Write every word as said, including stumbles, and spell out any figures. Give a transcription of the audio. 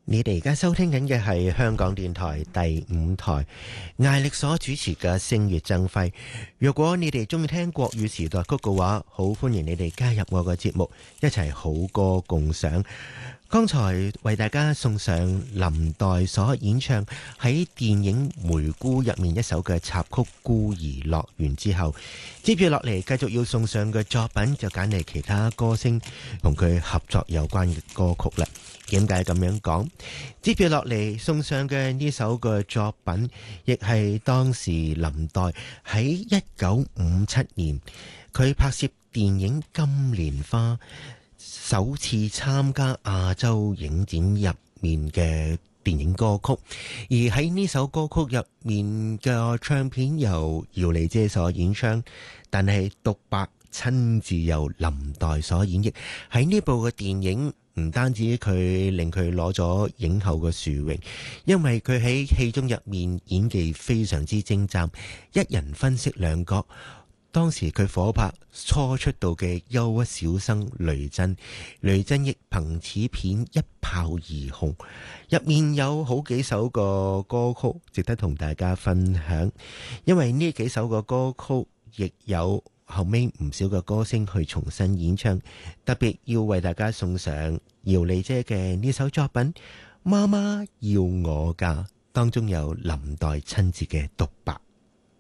你哋而家收聽緊嘅係香港電台第五台艾力所主持嘅星月爭輝。若果你哋中意聽國語時代曲嘅話，好歡迎你哋加入我嘅節目，一齊好歌共賞。剛才為大家送上林黛所演唱喺電影《梅姑》入面一首嘅插曲《孤兒樂園》之後，接住落嚟繼續要送上嘅作品就揀嚟其他歌星同佢合作有關嘅歌曲啦。點解咁樣講？接住落嚟送上嘅呢首嘅作品，亦係當時林黛喺一九五七年佢拍攝電影《金蓮花》首次參加亞洲影展入面嘅電影歌曲，而喺呢首歌曲入面嘅唱片由姚莉姐所演唱，但係獨白親自由林黛所演繹。喺呢部嘅電影唔單止佢令佢攞咗影后嘅殊榮，因為佢喺戲中入面演技非常之精湛，一人分飾兩角。當時佢夥拍初出道嘅憂鬱小生雷震，雷震亦憑此片一炮而紅。入面有好幾首個歌曲值得同大家分享，因為呢幾首個歌曲亦有後尾唔少嘅歌星去重新演唱，特別要為大家送上姚莉姐嘅呢首作品《媽媽要我嫁》，當中有林黛親自嘅獨白。